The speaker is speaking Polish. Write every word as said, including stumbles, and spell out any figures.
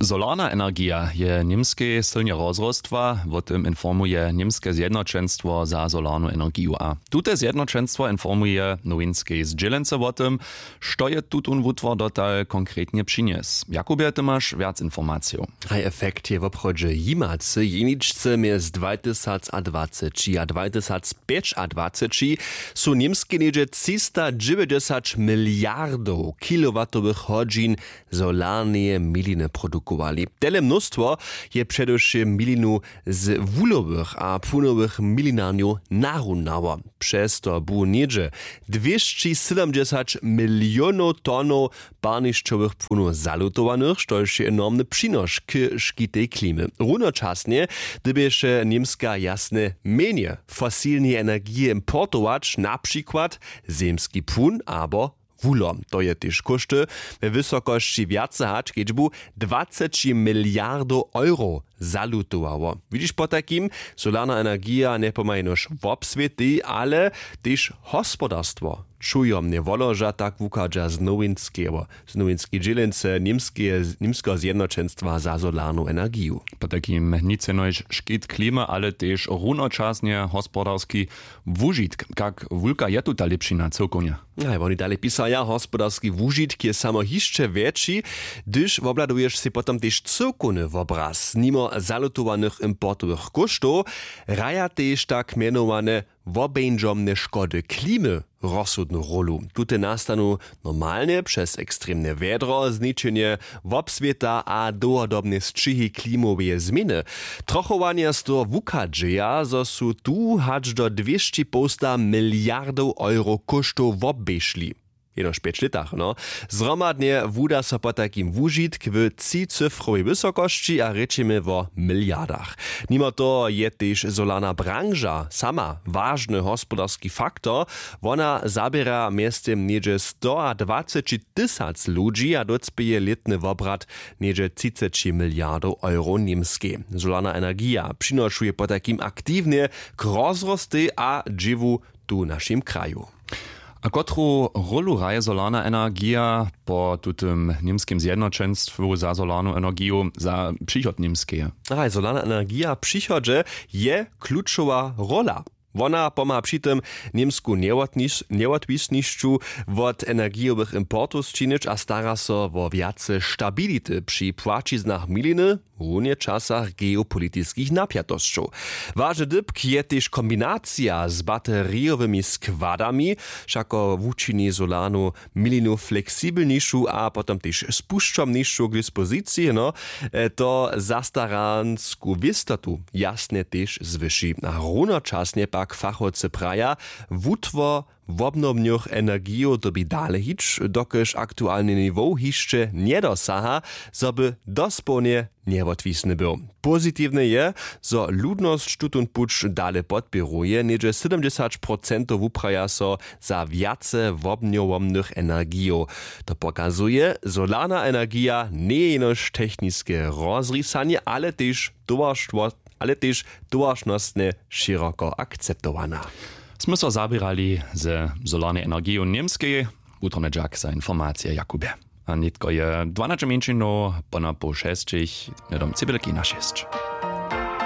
Solarna energia je niemskie silnie rozrostwa, o tym informuje niemskie zjednoczeństwo za solarną energię. A tute zjednoczeństwo informuje nowinskie zdzielence o tym, co je tutun wutwór dotal konkretnie przyniósł. Jakubie, ty masz wiac informacji. Haj efekt je w obchodzie jimacy, jeniczce między dwa tysiące dwadzieścia a dwa tysiące dwadzieścia są niemskie niedzie trzysta dziewięćdziesiąt miliardów kilowatowych godzin solarnej miliny produkowali. Tele mnóstwo je przedewším milinu z wulowych a punowych milinarniów narundało. Przez to było niedzie dwieście siedemdziesiąt milionów tonów parniszczowych punów zalutowanych, što je enormny przynos k szkitej klimy. Równocześnie, gdyby się niemska jasne menie fosilnej energii importować, na przykład ziemski pun albo wulo. To je też koszty w wysokości więcej hać, kiedy bu dwadzieścia miliardów euro zalutowało. Widzisz, po takim solarna energia nie pomaga noż w obswiety, ale też gospodarstwo. Czują mnie woloża tak wukaża z nowinskiego, z nowinskiej dzielnicy niemskiego zjednoczeństwa za solarną energię. Po takim nic noż szkit klima, ale też równocześnie gospodarski wużytk, jak wulka je tu ta lepšina celkonia. Ja, oni dalej pisają, gospodarski wużytk je samo jeszcze większy, gdyż obladujesz się potem też celkony obraz, mimo zalutowanych importowych kosztów, raja też tak mianowane wobędziomne szkody klimy rozsudną rolę. Tute nastanu normalnie przez ekstremne wiedro, zniczenie wobswieta a długodobne strzyhy klimowe zmiany. Trochowanie z to wukadżeja, zo su tu hacz do dwieście miliardów euro kosztów wobeszli. Jenoż pięć latach, no. Zromadnie wuda so po takim wužitk w trzycyfrowej wysokości, a rečimy o miliardach. Mimo to je też solarna branża sama ważny gospodarski faktor. Ona zabiera miestem niedzie sto dwadzieścia tysięcy ludzi, a docpieje letny obrat niedzie trzydzieści miliardów euro niemskie. Solarna energia przynoszuje po takim aktywnie k rozrosty a dziewu tu naszym kraju. A kotru rolu hraje solarna energia po tutym niemskim zjednoczeństwu za solarną energię za przychod niemskie? Aha, solarna energia przychodzie je kluczowa rola. Ona pomaga przy tym niemsku niełatwisniszczu od energiowych importów czynić, a stara się o więcej stability przy płaciznach miliny w czasach geopolitickich napiętości. Ważny dybk je też kombinacja z bateriowymi składami, wszako włóczyni solarnu milinu fleksibelniejszą, a potem też spuszczomniejszą k dyspozycji, no, to zastaransku wistotu jasne też zwyszy. A równocześnie pak fachowcy praja wutwo w obnovnych energii dobi dalej hić, dokeż aktualny niwo jeszcze nie dosaha, żeby dospełnie nieodwisny był. Pozytywne je, że ludność tutun pucz dalej podpieruje, niedzie siedemdziesiąt procent wupraja so za więcej obnovnych energii. To pokazuje, solarna energia nie jenoż techniskie rozrysanie, ale też towarstwo ale też towarzystwne szeroko akceptowana. Sme so zabierali ze solarnej energii niemskiej, utrone jak za informacje Jakubie. A nitko je dwanaście minut, po na po sześć, nedom cibelki na sześć.